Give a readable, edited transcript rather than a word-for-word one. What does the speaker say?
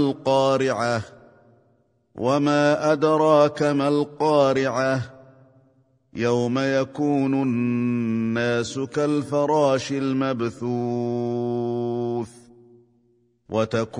القارعة وما أدراك ما القارعة يوم يكون الناس كالفراش المبثوث وتكون